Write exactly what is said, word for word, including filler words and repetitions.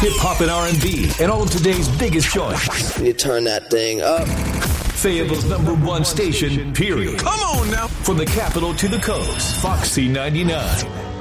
hip-hop and R and B, and all of today's biggest joints. You turn that thing up. Fayetteville's number one station, period. Come on now. From the capital to the coast, Foxy ninety-nine.